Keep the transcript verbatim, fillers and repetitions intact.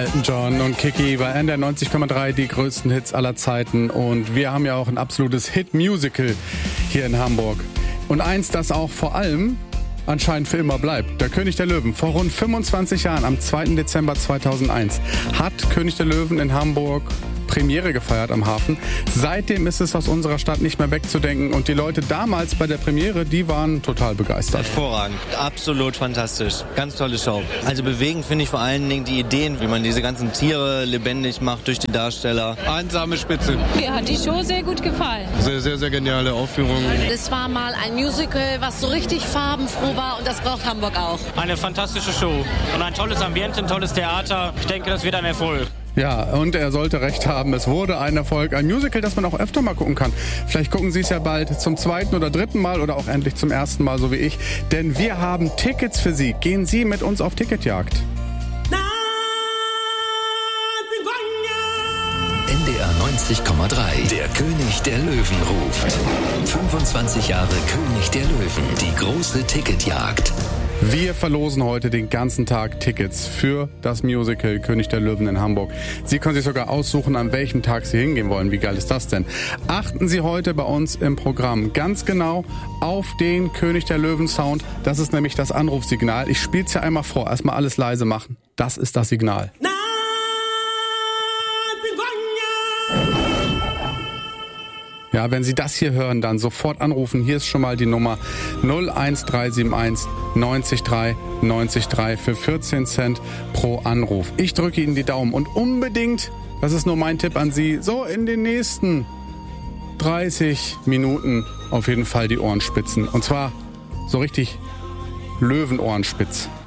Elton John und Kiki bei N D R neunzig Komma drei, die größten Hits aller Zeiten. Und wir haben ja auch ein absolutes Hit-Musical hier in Hamburg. Und eins, das auch vor allem anscheinend für immer bleibt. Der König der Löwen. Vor rund fünfundzwanzig Jahren, am zweiten Dezember zweitausendeins, hat König der Löwen in Hamburg Premiere gefeiert am Hafen. Seitdem ist es aus unserer Stadt nicht mehr wegzudenken und die Leute damals bei der Premiere, die waren total begeistert. Hervorragend, absolut fantastisch, ganz tolle Show. Also bewegend finde ich vor allen Dingen die Ideen, wie man diese ganzen Tiere lebendig macht durch die Darsteller. Einsame Spitze. Mir hat die Show sehr gut gefallen. Sehr, sehr, sehr geniale Aufführung. Das war mal ein Musical, was so richtig farbenfroh war und das braucht Hamburg auch. Eine fantastische Show und ein tolles Ambiente, ein tolles Theater. Ich denke, das wird ein Erfolg. Ja, und er sollte recht haben. Es wurde ein Erfolg. Ein Musical, das man auch öfter mal gucken kann. Vielleicht gucken Sie es ja bald zum zweiten oder dritten Mal oder auch endlich zum ersten Mal, so wie ich. Denn wir haben Tickets für Sie. Gehen Sie mit uns auf Ticketjagd. N D R neunzig Komma drei. Der König der Löwen ruft. fünfundzwanzig Jahre König der Löwen. Die große Ticketjagd. Wir verlosen heute den ganzen Tag Tickets für das Musical König der Löwen in Hamburg. Sie können sich sogar aussuchen, an welchem Tag Sie hingehen wollen. Wie geil ist das denn? Achten Sie heute bei uns im Programm ganz genau auf den König der Löwen Sound. Das ist nämlich das Anrufsignal. Ich spiele es ja einmal vor. Erstmal alles leise machen. Das ist das Signal. Ja, wenn Sie das hier hören, dann sofort anrufen. Hier ist schon mal die Nummer null eins drei sieben eins neunzig drei neunzig drei für vierzehn Cent pro Anruf. Ich drücke Ihnen die Daumen und unbedingt, das ist nur mein Tipp an Sie, so in den nächsten dreißig Minuten auf jeden Fall die Ohren spitzen. Und zwar so richtig Löwenohrenspitz.